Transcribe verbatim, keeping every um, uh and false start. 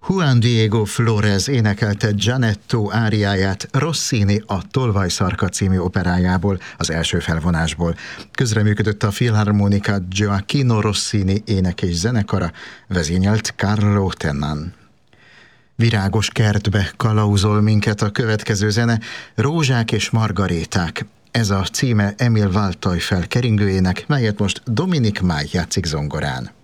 Juan Diego Flórez énekelte Gianetto áriáját Rossini a Tolvajszarka című operájából, az első felvonásból. Közreműködött a Filharmonica Gioacchino Rossini ének- és zenekara, vezényelt Carlo Tennan. Virágos kertbe kalauzol minket a következő zene, Rózsák és margaréták. Ez a címe Emil Waldteufel keringőjének, melyet most Dominik Máj játszik zongorán.